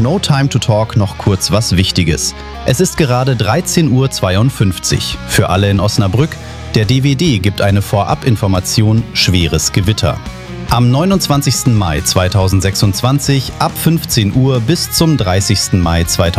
No Time to Talk noch kurz was Wichtiges. Es ist gerade 13:52 Uhr. Für alle in Osnabrück, der DWD gibt eine Vorabinformation: schweres Gewitter. Am 29. Mai 2026 ab 15 Uhr bis zum 30. Mai 2026